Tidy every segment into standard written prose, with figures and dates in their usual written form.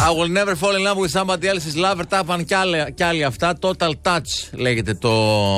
I will never fall in love with somebody else's lover. Τα είπαν κι άλλοι αυτά. Total touch λέγεται το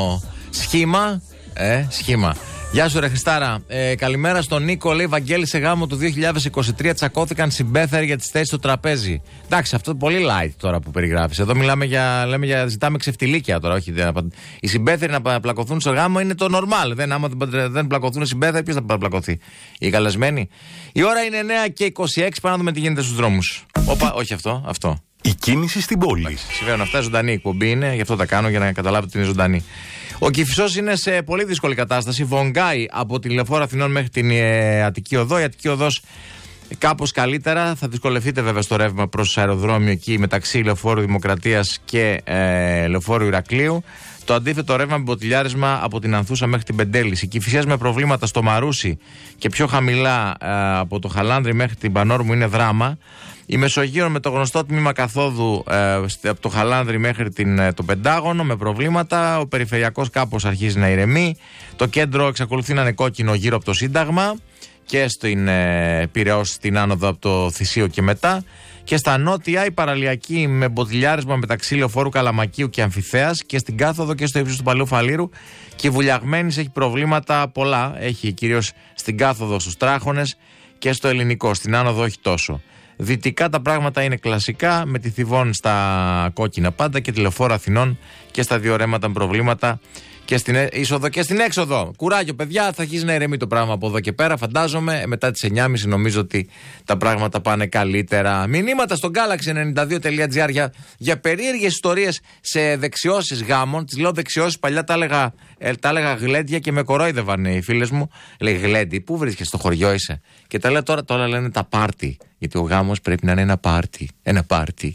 σχήμα. Σχήμα. Γεια σου ρε Χριστάρα. Καλημέρα στον Νίκο. Λέει Βαγγέλη, σε γάμο του 2023 τσακώθηκαν συμπέθεροι για τις θέσεις στο τραπέζι. Εντάξει, αυτό πολύ light τώρα που περιγράφεις. Εδώ ζητάμε ξεφτιλίκια τώρα. Όχι, οι συμπέθεροι να πλακωθούν στο γάμο είναι το normal. Άμα δεν πλακωθούν οι συμπέθεροι, ποιος θα πλακωθεί? Οι καλεσμένοι. Η ώρα είναι 9:26. Πάμε να δούμε τι γίνεται στους δρόμους. Όχι αυτό. Η κίνηση στην πόλη. Συμβαίνουν αυτά, ζωντανή εκπομπή είναι, γι' αυτό τα κάνω για να καταλάβετε ότι είναι ζωντανή. Ο Κηφισός είναι σε πολύ δύσκολη κατάσταση. Βογγάει από τη Λεωφόρο Αθηνών μέχρι την Αττική Οδό. Η Αττική Οδός κάπως καλύτερα. Θα δυσκολευτείτε βέβαια στο ρεύμα προς το αεροδρόμιο εκεί μεταξύ Λεωφόρου Δημοκρατίας και Λεωφόρου Ηρακλείου. Το αντίθετο ρεύμα με μποτιλιάρισμα από την Ανθούσα μέχρι την Πεντέληση. Κυφισιές με προβλήματα στο Μαρούσι και πιο χαμηλά από το Χαλάνδρι μέχρι την Πανόρμου είναι δράμα. Η Μεσογείο με το γνωστό τμήμα καθόδου από το Χαλάνδρι μέχρι το Πεντάγωνο με προβλήματα. Ο περιφερειακός κάπως αρχίζει να ηρεμεί. Το κέντρο εξακολουθεί να είναι κόκκινο γύρω από το Σύνταγμα και στην Πειραιώ στην άνοδο από το Θησίο και μετά. Και στα νότια η παραλιακή με μποτιλιάρισμα μεταξύ Λεωφόρου Καλαμακίου και Αμφιθέας και στην κάθοδο και στο ύψος του Παλαιού Φαλήρου. Και η Βουλιαγμένης έχει προβλήματα πολλά. Έχει κυρίως στην κάθοδο στους Τράχονες και στο Ελληνικό. Στην άνοδο όχι τόσο. Δυτικά τα πράγματα είναι κλασικά, με τη Θηβών στα κόκκινα πάντα και τη Λεωφόρο Αθηνών και στα δύο ρέματα με προβλήματα και στην είσοδο και στην έξοδο. Κουράγιο, παιδιά, θα αρχίσει να ηρεμεί το πράγμα από εδώ και πέρα. Φαντάζομαι μετά τις 9.30 νομίζω ότι τα πράγματα πάνε καλύτερα. Μηνύματα στο galaxy92.gr για περίεργες ιστορίες σε δεξιώσεις γάμων. Τις λέω δεξιώσεις, παλιά τα έλεγα γλέντια και με κορόιδευαν οι φίλες μου. Λέει γλέντι, πού βρίσκεσαι, στο χωριό είσαι? Και τα λέω τώρα λένε τα πάρτι. Γιατί ο γάμος πρέπει να είναι ένα πάρτι. Ένα πάρτι.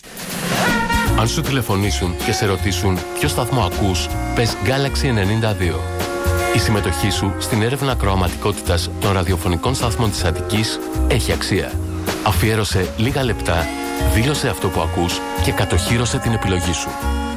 Αν σου τηλεφωνήσουν και σε ρωτήσουν ποιο σταθμό ακούς, πες Galaxy 92. Η συμμετοχή σου στην έρευνα ακροαματικότητας των ραδιοφωνικών σταθμών της Αττικής έχει αξία. Αφιέρωσε λίγα λεπτά, δήλωσε αυτό που ακούς και κατοχύρωσε την επιλογή σου.